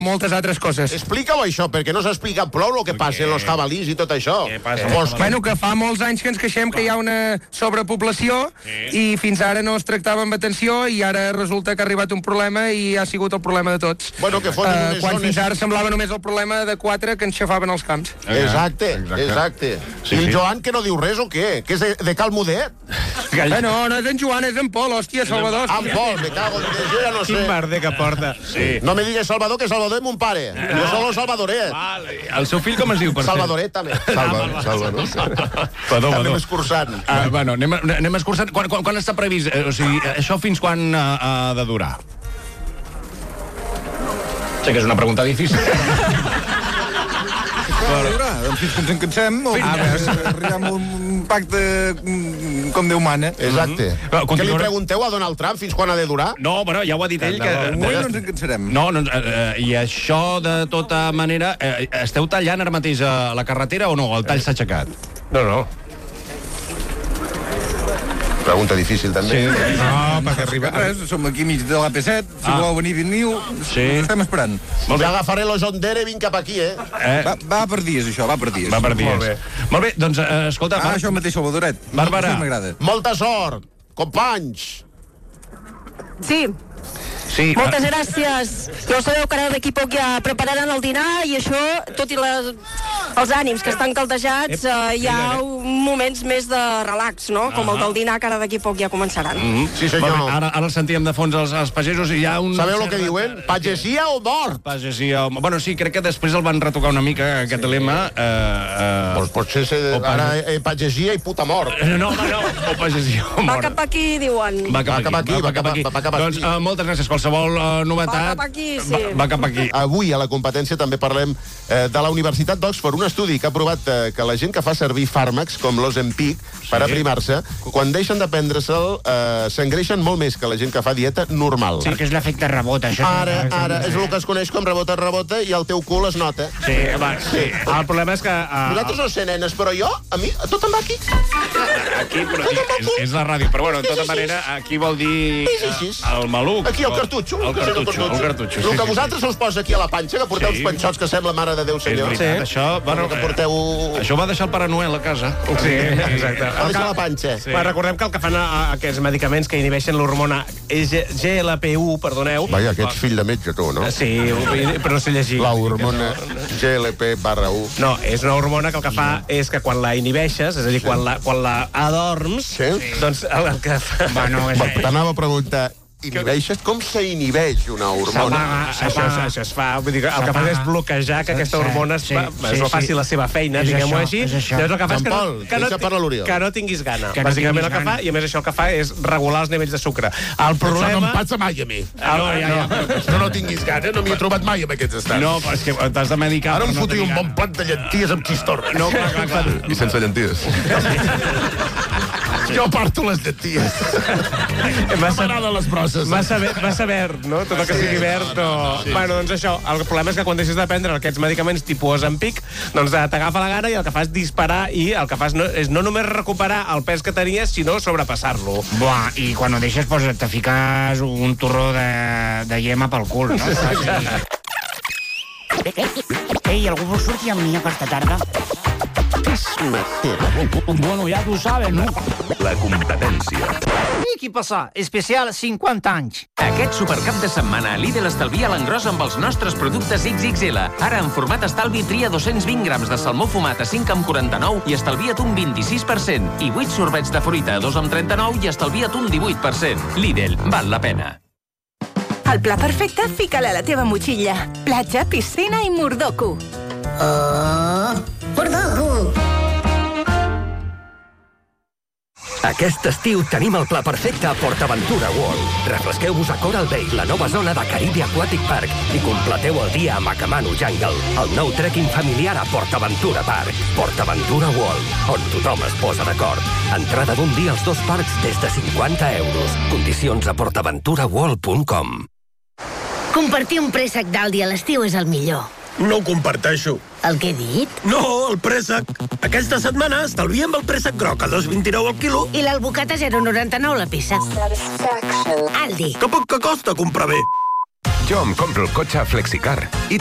moltes altres coses. Explica-ho això, perquè no s'explica prou el que passa en els jabalís i tot això. Bueno, que fa molts anys que ens queixem que hi ha una sobrepoblació i fins ara no es tractava amb atenció i ara resulta que ha arribat un problema i ha sigut el problema de tots. Bueno, que foten unes quan zones... fins ara semblava només el problema de 4 que ens xafaven els camps. Exacte. I el Joan que no diu res o què? Que és de Cal Mudet? No és en Joan, és en Pol, hòstia, Salvador. En Pol, me cago en Déu, jo ja no sé. Quin merder que porta. No me digues Salvador, que Salvador és mon pare. Jo sóc Salvadoret. El seu fill com es diu, per cert? Salvadoret, també. Salvador. Anem escurçant. Bueno, anem escurçant. Quan està previst? O sigui, això fins quan ha de durar? Sé que és una pregunta difícil. Doncs fins que ens encansem o arribem a un pacte com Déu mana. Exacte. Què li pregunteu a Donald Trump fins quan ha de durar? No, bueno, ja ho ha dit ell que... No ens encansarem. No, i això de tota manera... Esteu tallant ara mateix a la carretera o no? El tall s'ha aixecat? No. Pregunta difícil, també. Sí. No, perquè arriba... Res, som aquí mig de l'AP7, si voleu venir, veniu, estem esperant. Ja agafaré l'Osondere i vinc cap aquí, Va per dies, això, va per dies. Va per dies. Molt bé, doncs, escolta... Això mateix, Salvadoret. Bàrbara. M'agrada. Molta sort, companys. Sí. Moltes gràcies. Ja ho sabeu que ara d'aquí poc ja prepararan el dinar i això, tot i els ànims que estan caldejats, hi ha moments més de relax, no? Com el del dinar, que ara d'aquí poc ja començaran. Sí, senyor. Ara sentíem de fons els pagesos i hi ha un... Sabeu el que diuen? Pagesia o mort? Pagesia o... Bueno, sí, crec que després el van retocar una mica, aquest lema. Potser ara pagesia i puta mort. No, o pagesia o mort. Va cap aquí, diuen. Va cap aquí. Doncs moltes gràcies. Qualsevol novetat... Va cap aquí, sí. Va cap aquí. Avui a la competència també parlem de la Universitat d'Oxford, un estudi que ha provat que la gent que fa servir fàrmacs com l'Ozempic per aprimar-se, quan deixen de prendre-se'l, s'engreixen molt més que la gent que fa dieta normal. Perquè és l'efecte rebot, això. Ara, és el que es coneix com rebota i el teu cul es nota. Sí. El problema és que... Nosaltres no sé, nenes, però jo, a mi, tot em va aquí. Aquí, però és la ràdio. Però bueno, de tota manera, aquí vol dir el maluc. Aquí, el cartutxo. El cartutxo. El que vosaltres us posa aquí a la panxa, que porteu uns panxots que sembla Mare de Déu, senyor. És veritat, això... Bueno, que porteu... Això va deixar el Pare Noel a casa. Sí, exacte. Va deixar la panxa. Recordem que el que fan aquests medicaments que inhibeixen l'hormona GLP-1, perdoneu... Vaja, que ets fill de metge, tu, no? Sí, però no sé llegir. La hormona GLP/1. No, és una hormona que el que fa és que quan la inhibeixes, és a dir, quan la adorms, doncs el que fa... T'anava a preguntar... Inhibeixes? Com s'inhibeix una hormona? Això es fa. Vull dir que el que fa és bloquejar que aquesta hormona es faci la seva feina, diguem-ho així. Llavors el que fa és que no tinguis gana. Bàsicament el que fa, i a més això el que fa és regular els nivells de sucre. El problema... Això no em passa mai a mi. No tinguis gana, no m'hi he trobat mai amb aquests estats. No, però és que t'has de medicar... Ara em fotria un bon plat de llenties amb xistorra. No, clar. I sense llenties. Jo parto les llenties. M'agrada les brosses. Massa verd, no? Tot el que sigui verd, no... Bueno, doncs això, el problema és que quan deixes de prendre aquests medicaments tipus Ozempic, doncs t'agafa la gana i el que fas és disparar i el que fas és no només recuperar el pes que tenies, sinó sobrepassar-lo. Buah, i quan ho deixes, te fiques un torró de llema pel cul, no? Ei, algú vol sortir amb mi aquesta tarda? Bueno, ya tú sabes, ¿no? La competència. I què passa? Especial 50 anys. Aquest supercap de setmana Lidl estalvia l'engròs amb els nostres productes XXL. Ara, en format estalvi, tria 220 grams de salmó fumat a 5,49 i estalvia't un 26%. I 8 sorbets de fruita a 2,39 i estalvia't un 18%. Lidl, val la pena. El pla perfecte, fica-la a la teva motxilla. Platja, piscina i Mordoku. Mordoku! Aquest estiu tenim el pla perfecte a PortAventura World. Refresqueu-vos a Coral Bay, la nova zona de Caribe Aquatic Park, i completeu el dia a Macamano Jungle, el nou trekking familiar a PortAventura Park. PortAventura World, on tothom es posa d'acord. Entrada d'un dia als 2 parcs des de 50 euros. Condicions a portaventuraworld.com. Compartir un préssec d'Aldi a l'estiu és el millor. No ho comparteixo. El que he dit? No, el préssec. Aquesta setmana estalviem el préssec groc a 2,29 al quilo. I l'albocata a 0,99 la peça. Aldi. Que poc que costa comprar bé. Jo em compro el cotxe a Flexicar i